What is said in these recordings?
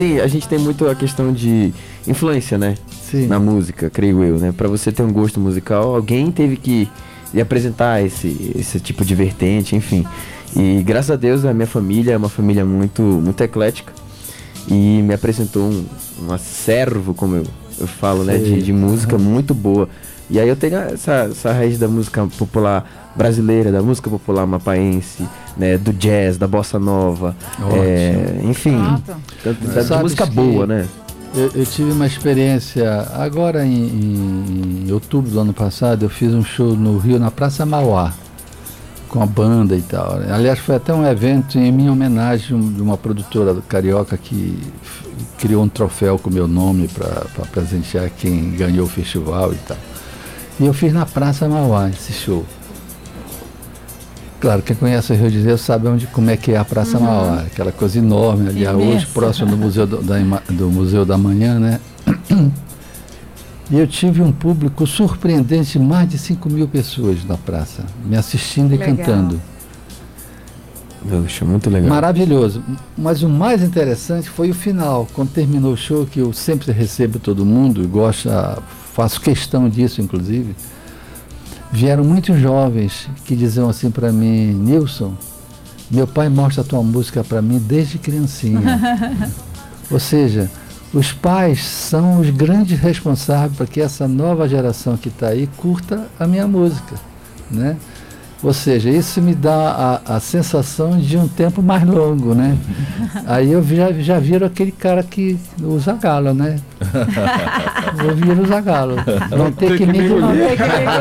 A gente tem muito a questão de influência, né? Sim. Na música, creio eu, né? Pra você ter um gosto musical, alguém teve que lhe apresentar esse tipo de vertente, enfim. E graças a Deus a minha família é uma família muito eclética e me apresentou um acervo, como eu falo, né? De música muito boa. E aí eu tenho essa raiz da música popular brasileira, da música popular mapaense, né, do jazz, da bossa nova, enfim, da música boa, né? Eu tive uma experiência agora em outubro do ano passado. Eu fiz um show no Rio, na Praça Mauá, com a banda e tal. Aliás, foi até um evento em minha homenagem de uma produtora carioca que criou um troféu com meu nome para presentear quem ganhou o festival e tal. E eu fiz na Praça Mauá esse show. Claro, quem conhece o Rio de Janeiro sabe como é que é a Praça Mauá, aquela coisa enorme ali, hoje próximo do Museu da Manhã, né? E eu tive um público surpreendente, mais de 5.000 pessoas na praça, me assistindo e cantando. Poxa, muito legal. Maravilhoso. Mas o mais interessante foi o final, quando terminou o show, que eu sempre recebo todo mundo, faço questão disso, inclusive. Vieram muitos jovens que diziam assim para mim: Nilson, meu pai mostra a tua música para mim desde criancinha. Ou seja, os pais são os grandes responsáveis para que essa nova geração que está aí curta a minha música, né? Ou seja, isso me dá a sensação de um tempo mais longo, né? Aí eu já viro aquele cara que usa galo, né? Eu viro usar galo. Não tem que me engolir.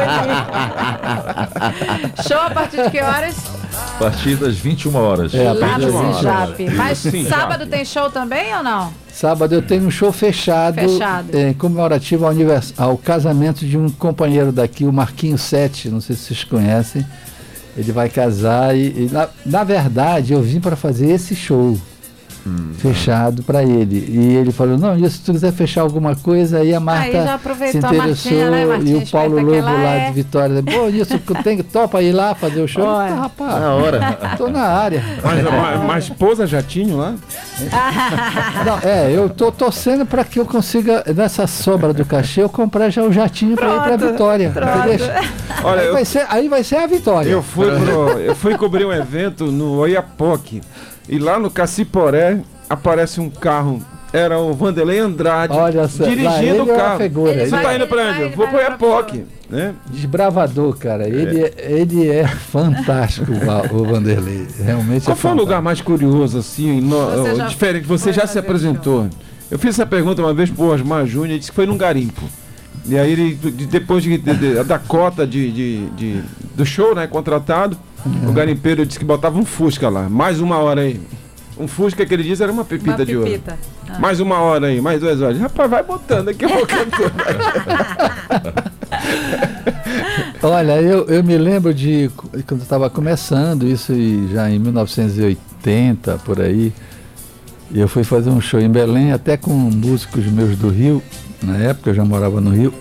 Show a partir de que horas? A partir das 21 horas. Lá no Sinjap. Mas sábado tem show também ou não? Sábado eu tenho um show fechado. Comemorativo ao casamento de um companheiro daqui, o Marquinhos 7, não sei se vocês conhecem. Ele vai casar e na verdade eu vim para fazer esse show fechado para ele. E ele falou: não, se tu quiser fechar alguma coisa, aí a Marta se interessou, e o Paulo Lobo lá de Vitória, pô, isso topa ir lá fazer o show? Rapaz, na hora. Tô na área. Mas pousa jatinho lá? Não, eu tô torcendo para que eu consiga, nessa sobra do cachê, eu comprar já o jatinho para ir para Vitória. Olha, aí vai ser a vitória. Eu fui cobrir um evento no Oiapoque. E lá no Caciporé aparece um carro, era o Vanderlei Andrade, dirigindo o carro. Você tá indo pra onde? Eu vou pro Oiapoque, né? Desbravador, cara. Ele é fantástico, o Vanderlei. Realmente. Qual foi o lugar mais curioso, assim, diferente? Você já se apresentou. Eu fiz essa pergunta uma vez pro Osmar Júnior, ele disse que foi num garimpo. E aí ele, depois da cota do show, né, contratado, o garimpeiro disse que botava um Fusca lá, mais uma hora aí. Um Fusca que ele disse era uma pepita de ouro. Mais uma hora aí, mais 2 horas. Rapaz, vai botando aqui, eu vou cantando. Olha, eu me lembro de quando eu estava começando, isso já em 1980, por aí, eu fui fazer um show em Belém, até com músicos meus do Rio. Na época eu já morava no Rio.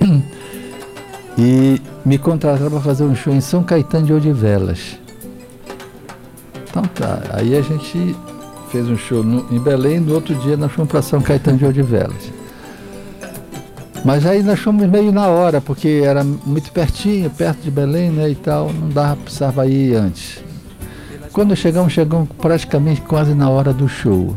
E me contrataram para fazer um show em São Caetano de Odivelas. Então tá, aí a gente fez um show em Belém, no outro dia nós fomos para São Caetano de Odivelas. Mas aí nós fomos meio na hora, porque era muito pertinho, perto de Belém, né, e tal, não dava, precisava ir antes. Quando chegamos praticamente quase na hora do show.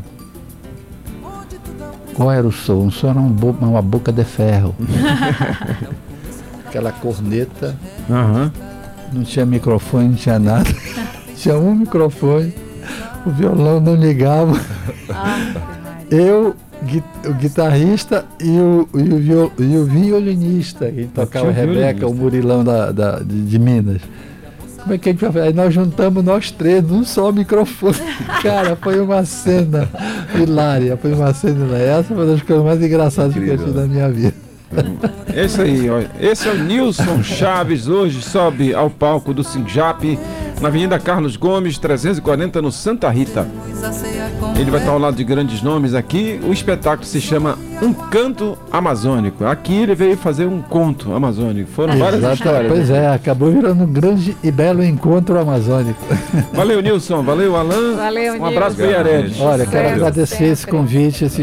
Qual era o som? O som era uma boca de ferro. Aquela corneta. Não tinha microfone, não tinha nada. Tinha um microfone, o violão não ligava. Eu, o guitarrista e o violinista, que tocava Rebeca, o Murilão de Minas. Como é que a gente vai fazer? Aí nós juntamos nós três num só microfone. Cara, foi uma cena hilária. Essa foi uma das coisas mais engraçadas que eu tive na minha vida. Esse aí, olha. Esse é o Nilson Chaves, hoje sobe ao palco do Sinjap na Avenida Carlos Gomes, 340, no Santa Rita. Ele vai estar ao lado de grandes nomes aqui. O espetáculo se chama Um Canto Amazônico. Aqui ele veio fazer um conto amazônico. Foram várias histórias. Pois é, acabou virando um grande e belo encontro amazônico. Valeu, Nilson. Valeu, Alan. Valeu, Um abraço para o Nilson. Iarete. Olha, quero agradecer esse convite, esse